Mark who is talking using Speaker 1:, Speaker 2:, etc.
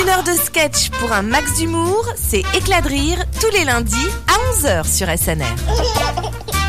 Speaker 1: Une heure de sketch pour un max d'humour, c'est Éclat de rire tous les lundis à 11h sur SNR.